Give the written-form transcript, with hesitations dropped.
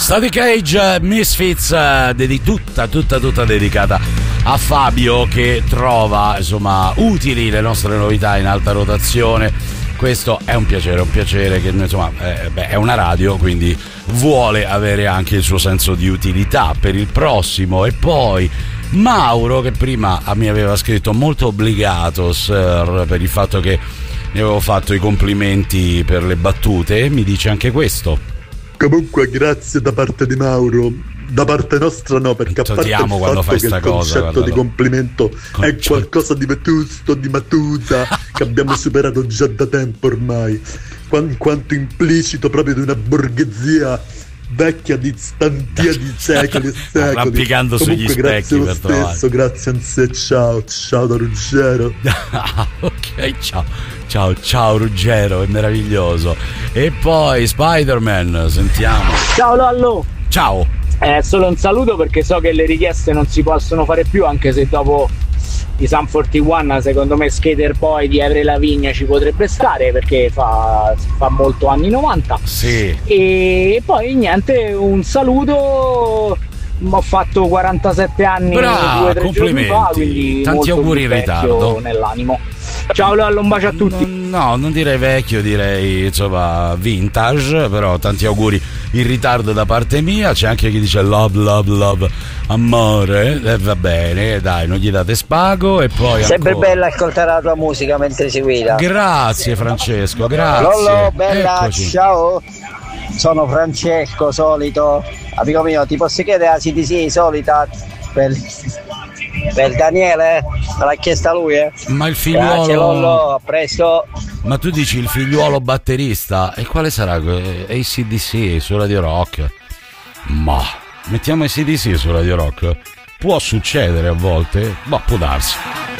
Static Age Misfits, tutta dedicata a Fabio, che trova insomma utili le nostre novità in alta rotazione. Questo è un piacere che insomma è una radio, quindi vuole avere anche il suo senso di utilità per il prossimo. E poi Mauro, che prima mi aveva scritto molto obbligato sir per il fatto che mi avevo fatto i complimenti per le battute, mi dice anche questo. Comunque grazie da parte di Mauro, da parte nostra no, perché a parte il fatto che il concetto di complimento è qualcosa di vetusto, di matusa, che abbiamo superato già da tempo ormai, quanto implicito proprio di una borghesia vecchia di stantia di secoli e secoli. Arrampicando sugli specchi per trovare. Stesso, grazie a sé, ciao da Ruggero. Ok, ciao Ruggero, è meraviglioso. E poi Spider-Man, sentiamo. Ciao Lollo. Ciao. Solo un saluto, perché so che le richieste non si possono fare più, anche se dopo i Sum 41 secondo me Skater Boy di Avril Lavigne ci potrebbe stare, perché fa molto anni 90. Sì. E poi niente, un saluto. Ho fatto 47 anni. Bravo, 2-3 complimenti. giorni fa, quindi tanti auguri in ritardo nell'animo. Ciao Lollo, un bacio a tutti. No, non direi vecchio, direi insomma vintage, però tanti auguri in ritardo da parte mia. C'è anche chi dice love amore, va bene, dai, non gli date spago. E poi sempre ancora. bella ascoltare la tua musica mentre si guida. Grazie Francesco, grazie. Lollo, bella, eccoci. ciao, sono Francesco, solito amico mio. Ti posso chiedere la CDC solita per Daniele? Me l'ha chiesta lui, Ma il figliuolo. Grazie Lollo, a presto. Ma tu dici il figliuolo batterista? E quale sarà? AC/DC su Radio Rock? Ma mettiamo AC/DC su Radio Rock? Può succedere a volte? Boh, può darsi.